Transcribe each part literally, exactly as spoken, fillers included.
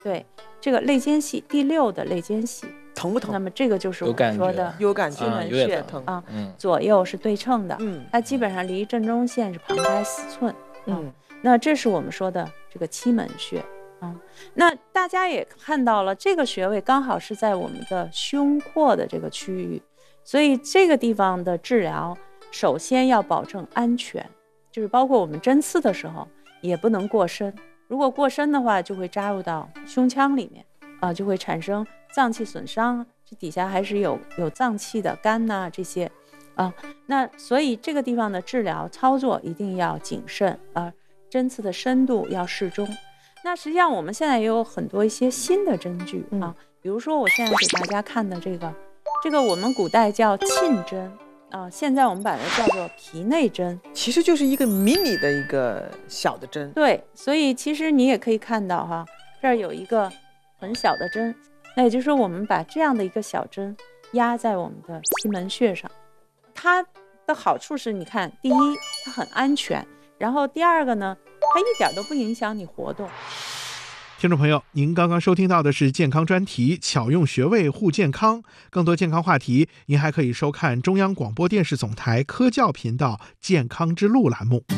对，这个肋间隙第六的肋间隙疼不疼？ 那么这个就是我们说的有感觉， 期门穴疼啊、嗯，左右是对称的， 嗯， 它基本上离正中线是旁开四寸， 嗯， 啊、那这是我们说的这个期门穴。嗯，那大家也看到了，这个穴位刚好是在我们的胸廓的这个区域，所以这个地方的治疗，首先要保证安全，就是包括我们针刺的时候也不能过深，如果过深的话，就会扎入到胸腔里面，啊、呃，就会产生脏器损伤，这底下还是有有脏器的肝呐、啊、这些，啊、呃，那所以这个地方的治疗操作一定要谨慎啊、呃，针刺的深度要适中。那实际上我们现在也有很多一些新的针具啊，嗯、比如说我现在给大家看的这个，这个我们古代叫沁针啊，现在我们把它叫做皮内针， 其实就是一个迷你的一个小的针。 对，所以其实你也可以看到哈，这儿有一个很小的针，那也就是说我们把这样的一个小针压在我们的期门穴上，它的好处是你看，第一它很安全，然后第二个呢，它一点都不影响你活动。 听众朋友，您刚刚收听到的是健康专题，巧用穴位护健康。更多健康话题，您还可以收看中央广播电视总台科教频道《健康之路》栏目。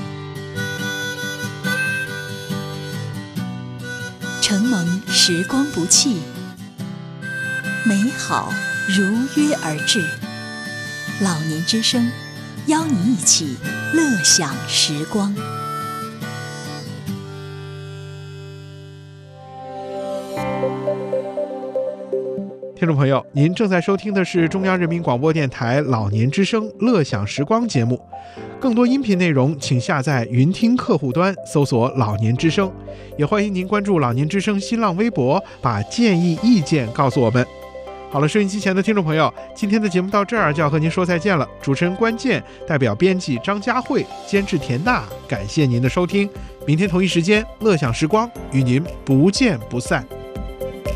承蒙时光不弃，美好如约而至。老年之声，邀您一起乐享时光。 听众朋友，您正在收听的是中央人民广播电台老年之声乐享时光节目。更多音频内容请下载云听客户端搜索老年之声，也欢迎您关注老年之声新浪微博，把建议意见告诉我们。好了，收音机前的听众朋友，今天的节目到这儿就要和您说再见了。主持人关键，代表编辑张佳慧，监制田娜，感谢您的收听。明天同一时间乐享时光，与您不见不散。